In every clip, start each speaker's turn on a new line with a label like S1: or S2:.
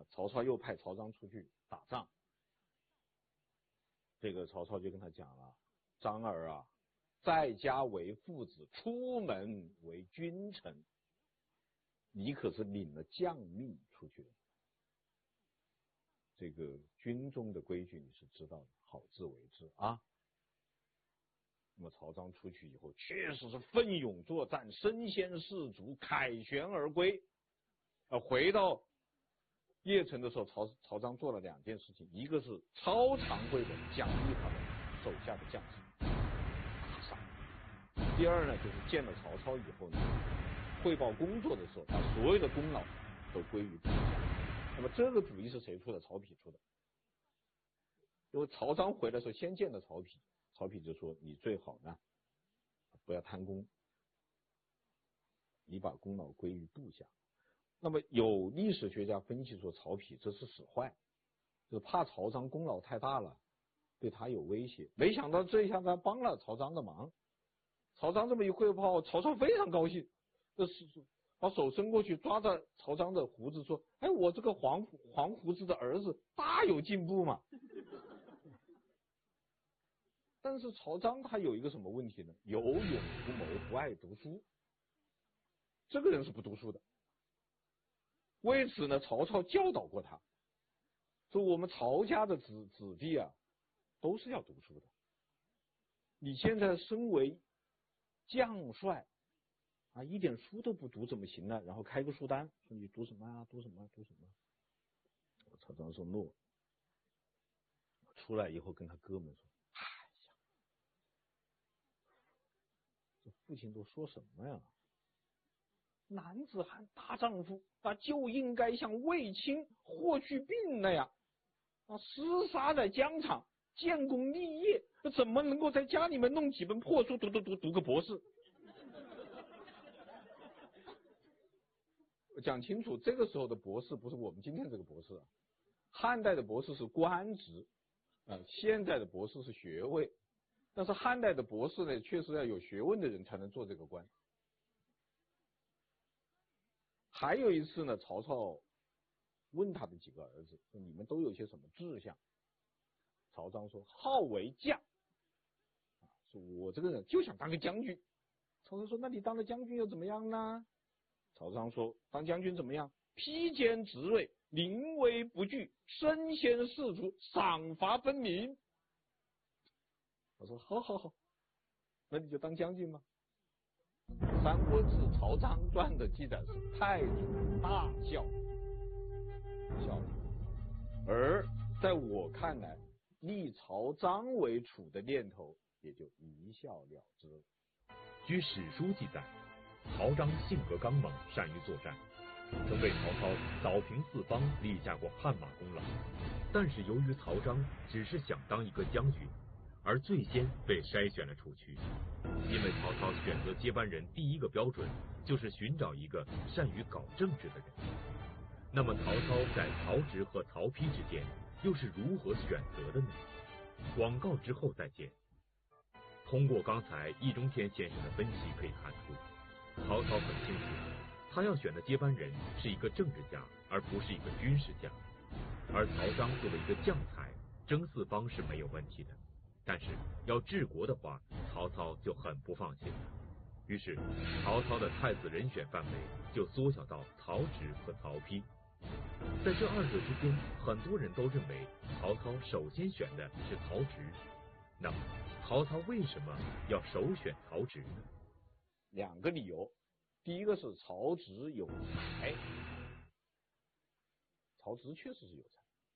S1: 曹操又派曹彰出去打仗。这个曹操就跟他讲了，张儿啊，在家为父子，出门为君臣，你可是领了将命出去的，这个军中的规矩你是知道的，好自为之啊。那么曹彰出去以后，确实是奋勇作战，身先士卒，凯旋而归。回到邺城的时候，曹彰做了2件事情，一个是超常会的奖励他的手下的将士，大赏；第二呢，就是见了曹操以后呢，汇报工作的时候，把所有的功劳都归于部下。那么这个主意是谁出的？曹丕出的。因为曹彰回来的时候先见了曹丕，曹丕就说：“你最好呢，不要贪功，你把功劳归于部下。”那么有历史学家分析说，曹丕这是使坏，就是怕曹彰功劳太大了，对他有威胁。没想到这一下他帮了曹彰的忙，曹彰这么一汇报，曹操非常高兴，把手伸过去抓着曹彰的胡子说：“哎，我这个黄胡子的儿子大有进步嘛。”但是曹彰他有一个什么问题呢？有勇无谋，不爱读书。这个人是不读书的。为此呢，曹操教导过他，说我们曹家的子弟啊，都是要读书的。你现在身为将帅啊，一点书都不读怎么行呢？然后开个书单，说你读什么啊？读什么？读什么？曹彰说诺。出来以后跟他哥们说：“哎呀，这父亲都说什么呀？男子汉大丈夫啊，就应该像卫青、霍去病那样啊，厮杀在疆场，建功立业，怎么能够在家里面弄几本破书，读个博士？”讲清楚，这个时候的博士不是我们今天这个博士啊，汉代的博士是官职现在的博士是学位，但是汉代的博士呢，确实要有学问的人才能做这个官。还有一次呢，曹操问他的几个儿子说：“你们都有些什么志向？”曹彰说：“好为将。”说我这个人就想当个将军。曹操说：“那你当了将军又怎么样呢？”曹彰说：“当将军怎么样？披坚执锐，临危不惧，身先士卒，赏罚分明。”我说：“好，那你就当将军吧。”《三国志·曹彰传》的记载是太祖大笑，而在我看来，立曹彰为储的念头也就一笑了之。
S2: 据史书记载，曹彰性格刚猛，善于作战，曾为曹操扫平四方立下过汗马功劳。但是由于曹彰只是想当一个将军，而最先被筛选了出去。因为曹操选择接班人第一个标准就是寻找一个善于搞政治的人。那么曹操在曹植和曹丕之间又是如何选择的呢？广告之后再见。通过刚才易中天先生的分析可以看出，曹操很清楚，他要选的接班人是一个政治家，而不是一个军事家。而曹彰作为一个将才，征四方是没有问题的，但是要治国的话，曹操就很不放心了。于是曹操的太子人选范围就缩小到曹植和曹丕。在这2者之间，很多人都认为曹操首先选的是曹植。那么曹操为什么要首选曹植呢
S1: ？2个理由。第一个是曹植有才，曹植确实是有才。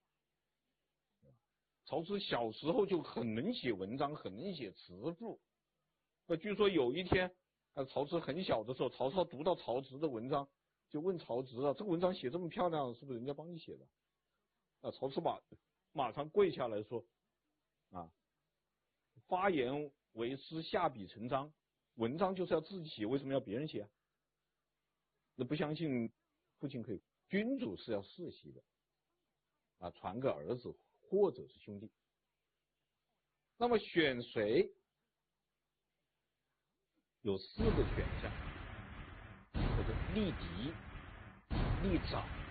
S1: 曹植小时候就很能写文章，很能写词赋。据说有一天曹植很小的时候，曹操读到曹植的文章，就问曹植啊，这个文章写这么漂亮，是不是人家帮你写的？曹植马上跪下来说发言为诗，下笔成章，文章就是要自己写，为什么要别人写啊？那不相信父亲可以，君主是要世袭的传给儿子或者是兄弟。那么选谁有4个选项，叫做立嫡、立长、